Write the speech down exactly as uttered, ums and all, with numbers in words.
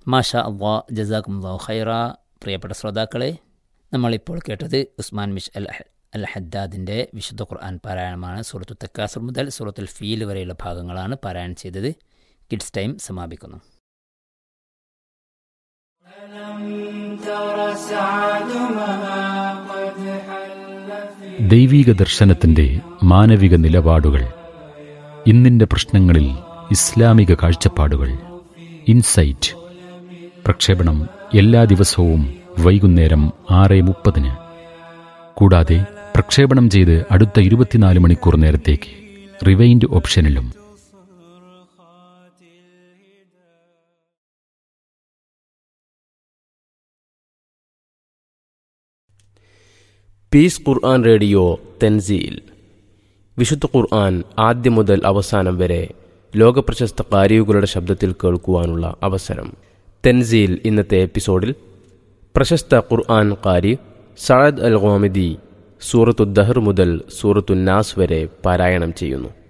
മാഷാ അള്ളാ, ജസാക്കുമുല്ലാഹു ഖൈറ. പ്രിയപ്പെട്ട ശ്രോതാക്കളെ, നമ്മളിപ്പോൾ കേട്ടത് ഉസ്മാൻ മിഷ് അൽ അൽ ഹദ്ദാദിൻ്റെ വിശുദ്ധ ഖുർആൻ പാരായണമാണ്. സൂറത്തു തക്കാസുർ മുതൽ സൂറത്തുൽ ഫീൽ വരെയുള്ള ഭാഗങ്ങളാണ് പാരായണം ചെയ്തത്. കിഡ്സ് ടൈം സമാപിക്കുന്നു. ദൈവീക ദർശനത്തിൻ്റെ മാനവിക നിലപാടുകൾ, ഇന്നിൻ്റെ പ്രശ്നങ്ങളിൽ ഇസ്ലാമിക കാഴ്ചപ്പാടുകൾ. ഇൻസൈറ്റ് പ്രക്ഷേപണം എല്ലാ ദിവസവും വൈകുന്നേരം ആറ് മുപ്പതിന്. കൂടാതെ പ്രക്ഷേപണം ചെയ്ത് അടുത്ത ഇരുപത്തിനാല് മണിക്കൂർ നേരത്തേക്ക് റിവൈൻഡ് ഓപ്ഷനിലും. പീസ് ഖുർആൻ റേഡിയോ തൻസീൽ. വിശുദ്ധ ഖുർആൻ ആദ്യം മുതൽ അവസാനം വരെ ലോകപ്രശസ്ത ഖാരികളുടെ ശബ്ദത്തിൽ കേൾക്കുവാനുള്ള അവസരം. തൻസീൽ ഇന്നത്തെ എപ്പിസോഡിൽ പ്രശസ്ത ഖുർആൻ ഖാരി സഅദ് അൽ ഖാമിദി സൂറത്തു ദഹർ മുതൽ സൂറത്തു നാസ് വരെ പാരായണം ചെയ്യുന്നു.